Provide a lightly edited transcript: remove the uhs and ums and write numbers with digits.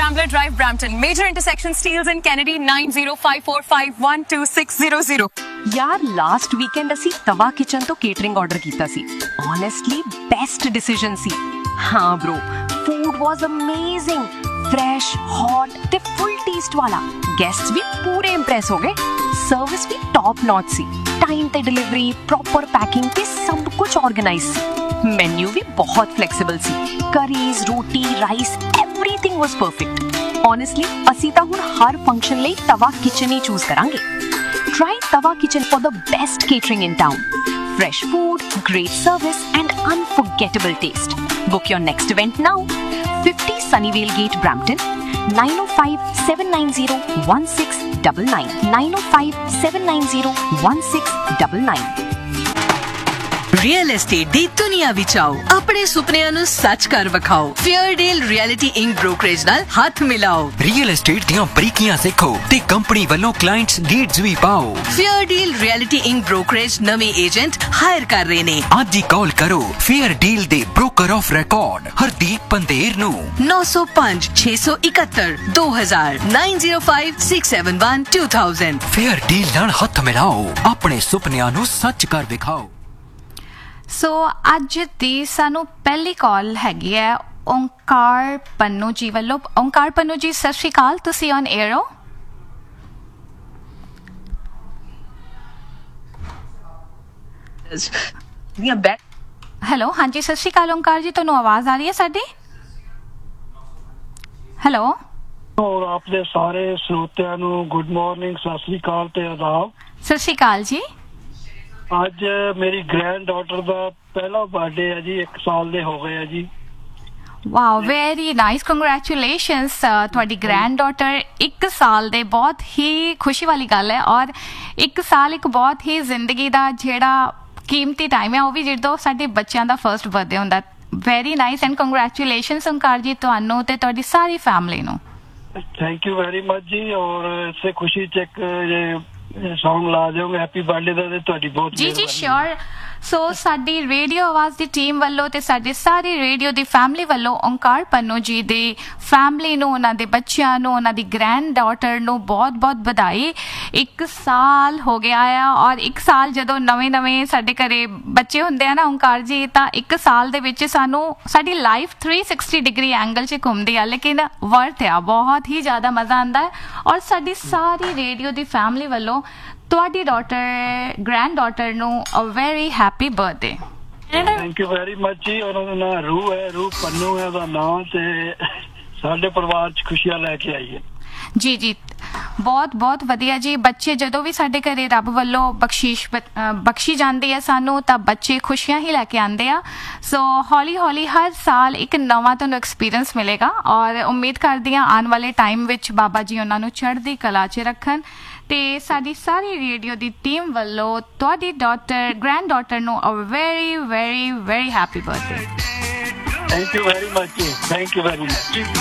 Rambler Drive, Brampton. Major intersection Steeles and Kennedy 9054512600. यार last weekend ਅਸੀਂ ਤਵਾ kitchen ਤੋਂ ਕੇਟਰਿੰਗ ਆਰਡਰ ਕੀਤਾ ਸੀ। Honestly best decision ਸੀ। ਹਾਂ bro, food was amazing, fresh, hot ਤੇ full taste ਵਾਲਾ। Guests ਵੀ ਪੂਰੇ impress ਹੋ ਗਏ। Service ਵੀ top notch ਸੀ। Time ਤੇ delivery, proper packing ਤੇ ਸਭ ਕੁਝ organized ਸੀ। Menu ਵੀ ਬਹੁਤ flexible C. Curries, roti, rice, everything was perfect. Honestly, ਅਸੀਂ ਤਾਂ ਹੁਣ ਹਰ function ਲਈ ਤਵਾ ਕਿਚਨ ਹੀ choose ਕਰਾਂਗੇ। Try Tava Kitchen for the best catering in town. Fresh food, great service and unforgettable taste. Book your next event now. 50 Sunnyvale Gate, Brampton. 905-790-1699. 905-790-1699. Real estate ਦੀ ਦੁਨੀਆ ਵਿੱਚ ਆਓ, ਆਪਣੇ ਸੁਪਨਿਆਂ ਨੂੰ ਸੱਚ ਕਰ ਵਿਖਾਓ। ਫੇਅਰਡੇਲ ਰਿਐਲਿਟੀ ਇੰਕ ਬ੍ਰੋਕਰੇਜ ਨਾਲ ਹੱਥ ਮਿਲਾਓ। ਰੀਅਲ ਏਸਟੇਟ ਦੀਆਂ ਬਰੀਕੀਆਂ ਸਿੱਖੋ ਤੇ ਕੰਪਨੀ ਵੱਲੋਂ ਕਲਾਇੰਟਸ ਲੀਡਸ ਵੀ ਪਾਓ। ਫੇਅਰਡੇਲ ਰਿਐਲਿਟੀ ਇੰਕ ਬ੍ਰੋਕਰੇਜ ਨਵੇਂ ਏਜੰਟ ਹਾਇਰ ਕਰ ਰਹੇ ਨੇ। ਅੱਜ ਹੀ ਕਾਲ ਕਰੋ ਫੇਅਰਡੇਲ ਦੇ broker of record Hardeep Pander ਨੂੰ 905-671-2000 905671-2000। ਫੇਅਰਡੇਲ ਨਾਲ ਹੱਥ ਮਿਲਾਓ, ਆਪਣੇ ਸੁਪਨਿਆਂ ਨੂੰ ਸੱਚ ਕਰ ਵਿਖਾਓ। ਸੋ ਅੱਜ ਦੀ ਸਾਨੂੰ ਪਹਿਲੀ ਕਾਲ ਹੈਗੀ ਹੈ ਓਂਕਾਰ ਪੰਨੂ ਜੀ ਵੱਲੋਂ। ਓਂਕਾਰ ਪੰਨੂ ਜੀ ਸਤਿ ਸ਼੍ਰੀ ਅਕਾਲ, ਤੁਸੀਂ ਔਨ 에ਅਰ ਹੋ। ਹੈਲੋ, ਹਾਂਜੀ ਸਤਿ ਸ਼੍ਰੀ ਅਕਾਲ ਓਂਕਾਰ ਜੀ, ਤੁਹਾਨੂੰ ਆਵਾਜ਼ ਆ ਰਹੀ ਹੈ ਸਾਡੀ? ਹੈਲੋ और आपने सारे श्रोतिਆਂ ਨੂੰ गुड मॉर्निंग, सत श्री अकाल ਤੇ ਆਦਾਬ। ਸਤਿ ਸ਼੍ਰੀ ਅਕਾਲ ਜੀ। ਅੱਜ ਮੇਰੀ ਗ੍ਰੈਂਡ ਡਾਟਰ ਦਾ ਪਹਿਲਾ ਬਰਥਡੇ ਹੈ ਜੀ, 1 ਸਾਲ ਦੇ ਹੋ ਗਏ ਆ ਜੀ। Wow, very nice, congratulations. ਤੁਹਾਡੀ ਗ੍ਰੈਂਡ ਡਾਟਰ 1 ਸਾਲ ਦੇ, ਬਹੁਤ ਹੀ ਖੁਸ਼ੀ ਵਾਲੀ ਗੱਲ ਹੈ। ਔਰ 1 ਸਾਲ ਇੱਕ ਬਹੁਤ ਹੀ ਜ਼ਿੰਦਗੀ ਦਾ ਜਿਹੜਾ ਕੀਮਤੀ ਟਾਈਮ ਹੈ, ਉਹ ਵੀ ਜਦੋਂ ਸਾਡੇ ਬੱਚਿਆਂ ਦਾ ਫਰਸਟ ਬਰਥਡੇ ਹੁੰਦਾ। Very nice and congratulations Onkar ਜੀ ਤੁਹਾਨੂੰ ਤੇ ਤੁਹਾਡੀ ਸਾਰੀ ਫੈਮਿਲੀ ਨੂੰ। थैंक यू वेरी मच जी। और इससे खुशी चेक सॉन्ग ला जाओगे हैप्पी बर्थडे ਦਾ ਤੇ ਤੁਹਾਡੀ ਬਹੁਤ ਜੀ ਜੀ ਸ਼ੋਰ। ਸੋ ਸਾਡੀ ਰੇਡੀਓ ਆਵਾਜ਼ ਦੀ ਟੀਮ ਵੱਲੋਂ ਤੇ ਸਾਡੇ ਸਾਰੀ ਰੇਡੀਓ ਦੀ ਫੈਮਿਲੀ ਵੱਲੋਂ ਓਂਕਾਰ ਪੰਨੂ ਜੀ ਦੀ ਫੈਮਿਲੀ ਨੂੰ, ਉਹਨਾਂ ਦੇ ਬੱਚਿਆਂ ਨੂੰ, ਉਹਨਾਂ ਦੀ ਗ੍ਰੈਂਡ ਡਾਟਰ ਨੂੰ ਬਹੁਤ ਬਹੁਤ ਵਧਾਈ। 1 ਸਾਲ ਹੋ ਗਿਆ ਆ। ਔਰ 1 ਸਾਲ ਜਦੋਂ ਨਵੇਂ ਸਾਡੇ ਘਰੇ ਬੱਚੇ ਹੁੰਦੇ ਆ ਨਾ ਓਂਕਾਰ ਜੀ, ਤਾਂ 1 ਸਾਲ ਦੇ ਵਿੱਚ ਸਾਨੂੰ ਸਾਡੀ ਲਾਈਫ 360 ਡਿਗਰੀ ਐਂਗਲ 'ਚ ਘੁੰਮਦੀ ਆ, ਲੇਕਿਨ ਵਰਥ ਆ, ਬਹੁਤ ਹੀ ਜ਼ਿਆਦਾ ਮਜ਼ਾ ਆਉਂਦਾ ਹੈ। ਔਰ ਸਾਡੀ ਸਾਰੀ ਰੇਡੀਓ ਦੀ ਫੈਮਿਲੀ ਵੱਲੋਂ ਤੁਹਾਡੀ ਡਾਟਰ, ਗ੍ਰੈਂਡ ਡਾਟਰ ਨੂੰ a very happy birthday. Thank you very much ਜੀ। ਉਹਨਾਂ ਦਾ ਨਾਮ ਰੂਹ ਹੈ, ਰੂਹ ਪੰਨੂ ਹੈ ਉਹਦਾ ਨਾਮ, ਤੇ ਸਾਡੇ ਪਰਿਵਾਰ 'ਚ ਖੁਸ਼ੀਆਂ ਲੈ ਕੇ ਆਈ ਹੈ। ਜੀ ਜੀ, ਬਹੁਤ ਬਹੁਤ ਵਧੀਆ ਜੀ। ਬੱਚੇ ਜਦੋਂ ਵੀ ਸਾਡੇ ਘਰੇ ਰੱਬ ਵੱਲੋਂ ਬਖਸ਼ੀ ਜਾਂਦੀ ਹੈ ਸਾਨੂੰ, ਤਾਂ ਬੱਚੇ ਖੁਸ਼ੀਆਂ ਹੀ ਲੈ ਕੇ ਆਉਂਦੇ ਆ। ਸੋ ਹੌਲੀ ਹੌਲੀ ਹਰ ਸਾਲ ਇੱਕ ਨਵਾਂ ਤੁਹਾਨੂੰ ਐਕਸਪੀਰੀਅੰਸ ਮਿਲੇਗਾ। ਔਰ ਉਮੀਦ ਕਰਦੀ ਹਾਂ ਆਉਣ ਵਾਲੇ ਟਾਈਮ ਵਿੱਚ ਬਾਬਾ ਜੀ ਉਹਨਾਂ ਨੂੰ ਚੜ੍ਹਦੀ ਕਲਾ 'ਚ ਰੱਖਣ। ਤੇ ਸਾਡੀ ਸਾਰੀ ਰੇਡੀਓ ਦੀ ਟੀਮ ਵੱਲੋਂ ਤੁਹਾਡੀ ਡਾਟਰ, ਗ੍ਰੈਂਡ ਡਾਟਰ ਨੂੰ a very very very happy birthday. Thank you very much ਜੀ, ਥੈਂਕ ਯੂ ਵੈਰੀ ਮਚ।